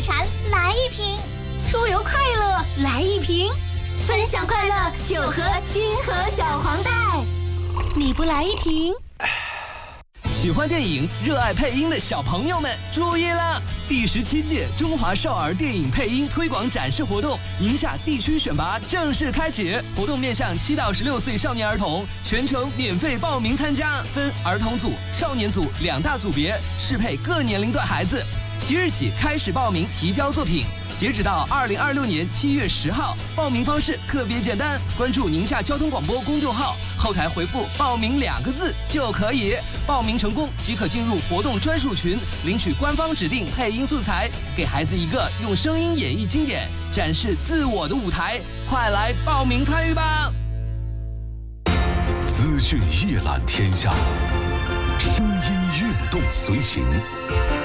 解馋来一瓶， 出游快乐来一瓶， 分享快乐就喝金河小黄袋。 你不来一瓶？ 喜欢电影、热爱配音的小朋友们注意了！第17届中华少儿电影配音推广展示活动宁夏地区选拔正式开启，活动面向7到16岁少年儿童，全程免费报名参加，分儿童组、少年组2大组别，适配各年龄段孩子。即日起开始报名提交作品，截止到2026年7月10号。报名方式特别简单，关注宁夏交通广播公众号，后台回复“报名”2个字就可以。报名成功即可进入活动专属群，领取官方指定配音素材，给孩子一个用声音演绎经典、展示自我的舞台。快来报名参与吧！ 资讯夜览天下，声音跃动随行。